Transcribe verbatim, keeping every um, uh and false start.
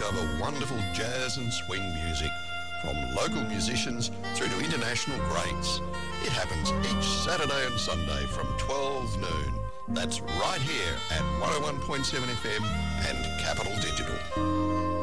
discover wonderful jazz and swing music, from local musicians through to international greats. It happens each Saturday and Sunday from twelve noon. That's right here at one oh one point seven F M and Capital Digital.